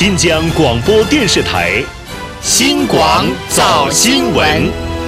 新疆广播电视台新广早新闻。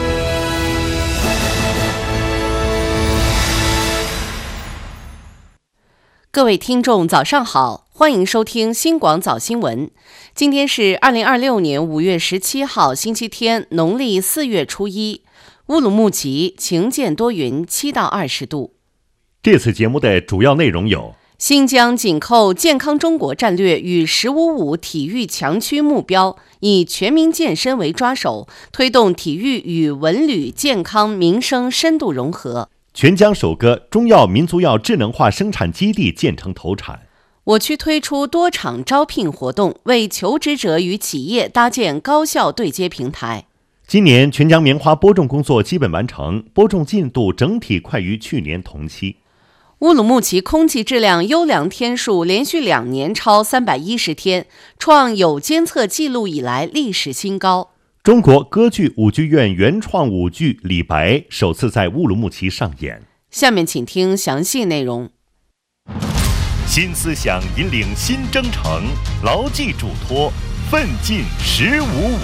各位听众早上好，欢迎收听新广早新闻。今天是2026年5月17号星期天，农历4月初一。乌鲁木齐晴见多云，7到20度。 这次节目的主要内容有： 新疆紧扣健康中国战略与“1055”体育强区目标，以全民健身为抓手，推动体育与文旅健康民生深度融合。 全疆首个中药民族药智能化生产基地建成投产。 我区推出多场招聘活动，为求职者与企业搭建高效对接平台。 今年全疆棉花播种工作基本完成，播种进度整体快于去年同期。 乌鲁木齐空气质量优良天数连续2年超310天，创有监测记录以来历史新高。 中国歌剧舞剧院原创舞剧《李白》首次在乌鲁木齐上演。 下面请听详细内容。 新思想引领新征程，牢记嘱托，奋进1055。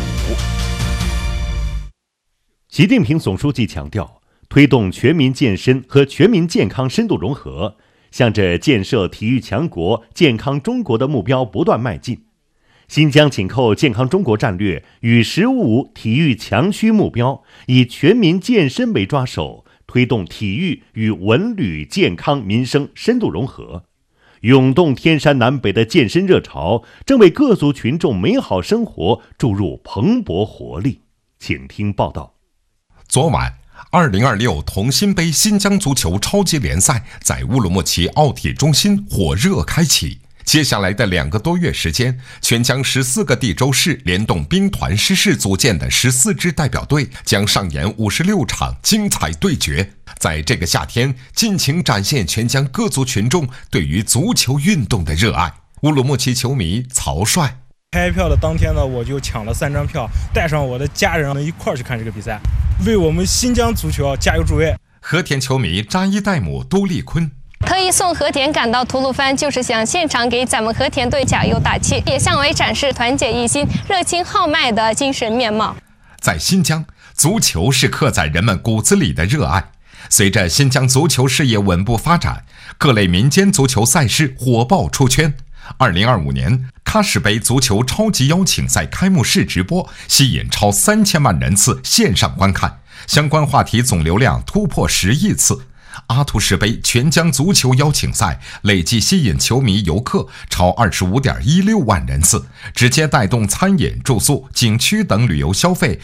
习近平总书记强调，推动全民健身和全民健康深度融合，向着建设体育强国、健康中国的目标不断迈进。新疆紧扣健康中国战略与“1055”体育强区目标，以全民健身为抓手，推动体育与文旅健康民生深度融合。涌动天山南北的健身热潮，正为各族群众美好生活注入蓬勃活力。请听报道。 昨晚，2026同心杯新疆足球超级联赛在乌鲁木齐奥体中心火热开启。接下来的2个多月时间，全疆14个地州市联动兵团师事组建的14支代表队将上演56场精彩对决，在这个夏天尽情展现全疆各族群众对于足球运动的热爱。乌鲁木齐球迷曹帅： 开票的当天呢，我就抢了3张票，带上我的家人一块儿去看这个比赛，为我们新疆足球加油助威。 和田球迷扎伊代姆都利坤： 特意送和田赶到吐鲁番，就是想现场给咱们和田队加油打气，也向外展示团结一心、热情豪迈的精神面貌。 在新疆，足球是刻在人们骨子里的热爱。随着新疆足球事业稳步发展，各类民间足球赛事火爆出圈。2025年喀什杯足球超级邀请赛开幕式直播吸引超3000万人次线上观看，相关话题总流量突破10亿次。阿图什杯全疆足球邀请赛累计吸引球迷游客超25.16万人次，直接带动餐饮、住宿、景区等旅游消费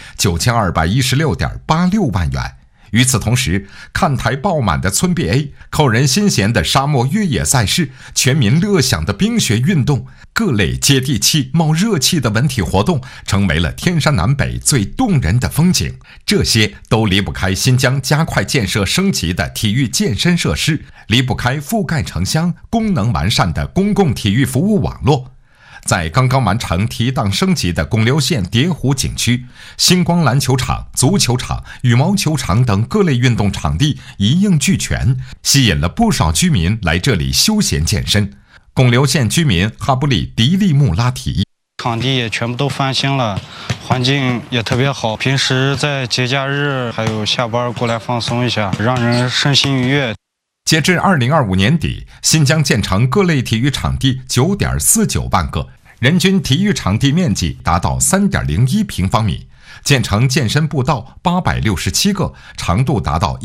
9216.86万元。与此同时，看台爆满的村 BA、扣人心弦的沙漠越野赛事、全民乐享的冰雪运动，各类接地气、冒热气的文体活动，成为了天山南北最动人的风景。这些都离不开新疆加快建设升级的体育健身设施，离不开覆盖城乡、功能完善的公共体育服务网络。在刚刚完成提档升级的贡留县叠湖景区，星光篮球场、足球场、羽毛球场等各类运动场地一应俱全，吸引了不少居民来这里休闲健身。贡留县居民哈布里迪利木拉提： 场地也全部都翻新了，环境也特别好，平时在节假日还有下班过来放松一下，让人身心愉悦。 截至2025年底，新疆建成各类体育场地9.49万个，人均体育场地面积达到3.01平方米，建成健身步道867个，长度达到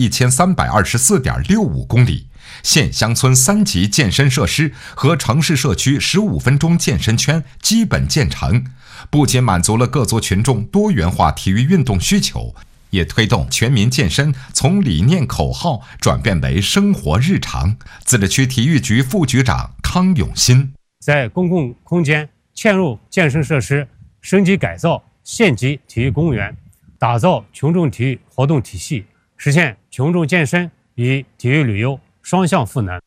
1324.65公里。县乡村3级健身设施和城市社区15分钟健身圈基本建成，不仅满足了各族群众多元化体育运动需求，也推动全民健身从理念口号转变为生活日常。自治区体育局副局长康永新： 在公共空间嵌入健身设施，升级改造县级体育公园，打造群众体育活动体系，实现群众健身与体育旅游双向赋能。